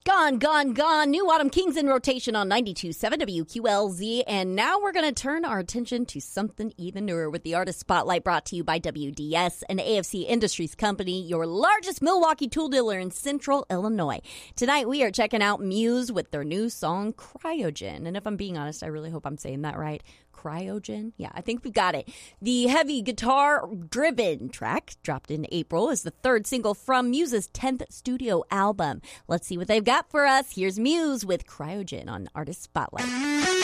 Gone, gone, gone. New Autumn Kings in rotation on 92.7 WQLZ. And now we're going to turn our attention to something even newer with the Artist Spotlight, brought to you by WDS, an AFC Industries company, your largest Milwaukee tool dealer in Central Illinois. Tonight we are checking out Muse with their new song, Cryogen. And if I'm being honest, I really hope I'm saying that right. Cryogen? Yeah, I think we got it. The heavy guitar-driven track, dropped in April, is the third single from Muse's 10th studio album. Let's see what they've got for us. Here's Muse with Cryogen on Artist Spotlight.